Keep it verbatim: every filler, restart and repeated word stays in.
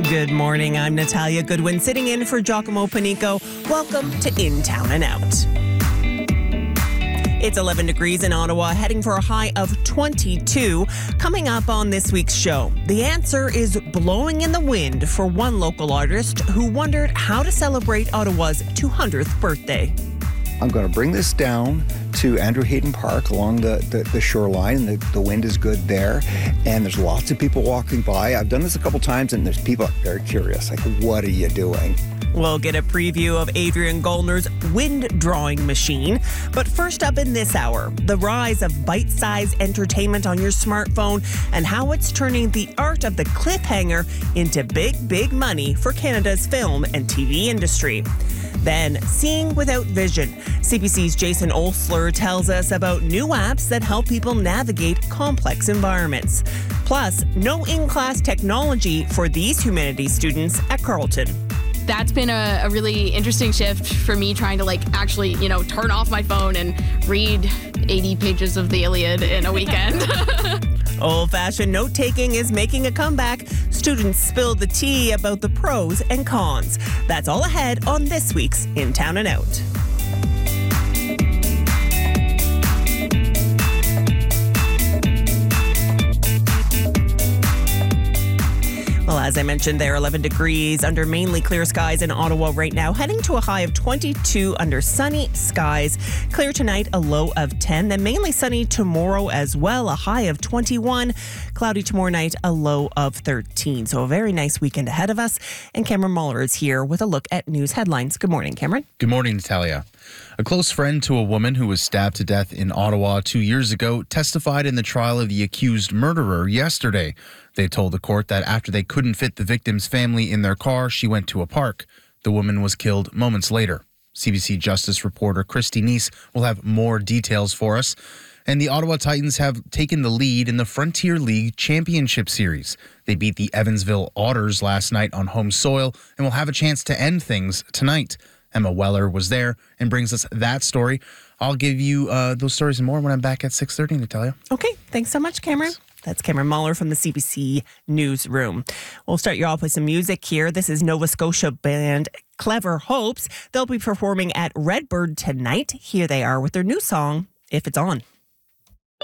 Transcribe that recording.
Good morning. I'm Natalia Goodwin, sitting in for Giacomo Panico. Welcome to In Town and Out. It's eleven degrees in Ottawa, heading for a high of twenty-two. Coming up on this week's show, the answer is blowing in the wind for one local artist who wondered how to celebrate Ottawa's two hundredth birthday. I'm going to bring this down to Andrew Hayden Park along the, the, the shoreline, and the, the wind is good there, and there's lots of people walking by. I've done this a couple times, and there's people very curious, like, what are you doing? We'll get a preview of Adrian Gollner's wind drawing machine. But first up in this hour, the rise of bite-sized entertainment on your smartphone and how it's turning the art of the cliffhanger into big, big money for Canada's film and T V industry. Then, seeing without vision. C B C's Jason Olsler tells us about new apps that help people navigate complex environments. Plus, no in-class technology for these humanities students at Carleton. That's been a, a really interesting shift for me, trying to like actually, you know, turn off my phone and read eighty pages of the Iliad in a weekend. Old-fashioned note-taking is making a comeback. Students spill the tea about the pros and cons. That's all ahead on this week's In Town and Out. Well, as I mentioned, there are eleven degrees under mainly clear skies in Ottawa right now, heading to a high of twenty-two under sunny skies. Clear tonight, a low of ten, then mainly sunny tomorrow as well, a high of twenty-one. Cloudy tomorrow night, a low of thirteen. So a very nice weekend ahead of us. And Cameron Muller is here with a look at news headlines. Good morning, Cameron. Good morning, Natalia. A close friend to a woman who was stabbed to death in Ottawa two years ago testified in the trial of the accused murderer yesterday. They told the court that after they couldn't fit the victim's family in their car, she went to a park. The woman was killed moments later. C B C Justice reporter Christy Neese will have more details for us. And the Ottawa Titans have taken the lead in the Frontier League Championship Series. They beat the Evansville Otters last night on home soil and will have a chance to end things tonight. Emma Weller was there and brings us that story. I'll give you uh, those stories and more when I'm back at six thirty, Natalia. Okay, thanks so much, Cameron. That's Cameron Muller from the C B C Newsroom. We'll start you off with some music here. This is Nova Scotia band Clever Hopes. They'll be performing at Redbird tonight. Here they are with their new song, If It's On.